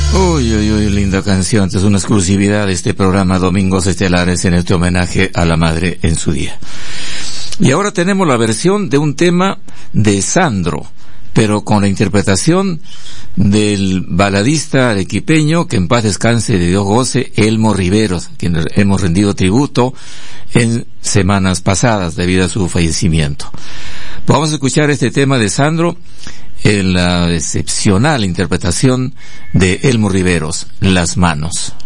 Uy, uy, uy, linda canción. Es una exclusividad de este programa Domingos Estelares en este homenaje a la madre en su día. Y ahora tenemos la versión de un tema de Sandro, pero con la interpretación del baladista arequipeño, que en paz descanse, de Dios goce, Elmo Riveros, quien hemos rendido tributo en semanas pasadas debido a su fallecimiento. Vamos a escuchar este tema de Sandro en la excepcional interpretación de Elmo Riveros, Las Manos.